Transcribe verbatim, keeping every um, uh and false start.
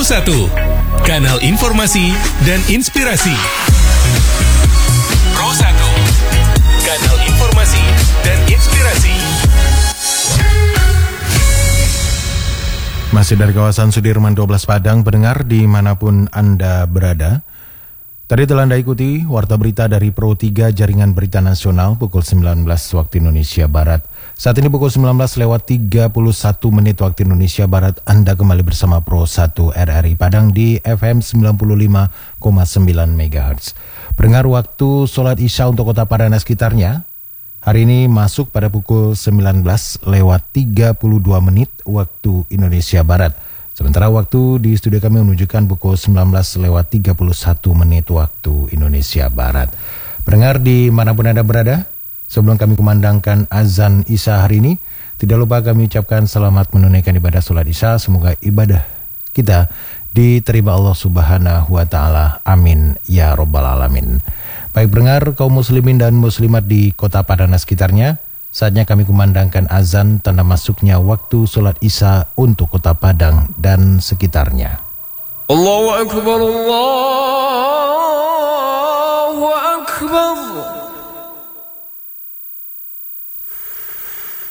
Pro satu, kanal informasi dan inspirasi. Pro satu, kanal informasi dan inspirasi. Masih dari kawasan Sudirman dua belas Padang, pendengar dimanapun Anda berada. Tadi telah Anda ikuti Warta Berita dari Pro tiga Jaringan Berita Nasional pukul sembilan belas waktu Indonesia Barat. Saat ini pukul sembilan belas lewat tiga puluh satu menit waktu Indonesia Barat. Anda kembali bersama Pro satu R R I Padang di F M sembilan puluh lima koma sembilan megahertz. Pendengar, waktu sholat Isya untuk Kota Padang dan sekitarnya hari ini masuk pada pukul sembilan belas lewat tiga puluh dua menit waktu Indonesia Barat. Sementara waktu di studio kami menunjukkan pukul sembilan belas lewat tiga puluh satu menit waktu Indonesia Barat. Pendengar dimanapun Anda berada, sebelum kami kumandangkan azan Isya hari ini, tidak lupa kami ucapkan selamat menunaikan ibadah sholat Isya. Semoga ibadah kita diterima Allah Subhanahu wa Ta'ala. Amin ya Rabbal Alamin. Baik pendengar, kaum muslimin dan muslimat di Kota Padang dan sekitarnya, saatnya kami kumandangkan azan tanda masuknya waktu sholat Isya untuk Kota Padang dan sekitarnya. Allahu Akbar, Allah.